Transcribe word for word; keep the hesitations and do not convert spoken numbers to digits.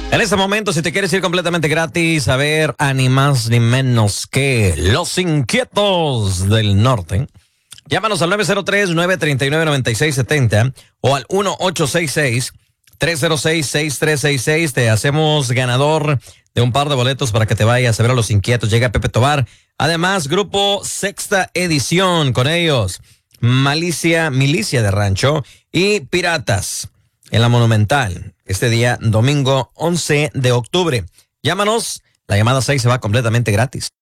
En este momento, si te quieres ir completamente gratis a ver a ni más ni menos que Los Inquietos del Norte, llámanos al nueve cero tres, nueve tres nueve, nueve seis siete cero o al uno ocho seis seis, tres cero seis, seis tres seis seis. Te hacemos ganador de un par de boletos para que te vayas a ver a Los Inquietos. Llega Pepe Tobar. Además, grupo Sexta Edición, con ellos Malicia, Milicia de Rancho y Piratas en la Monumental, este día domingo once de octubre. Llámanos, la llamada seis se va completamente gratis.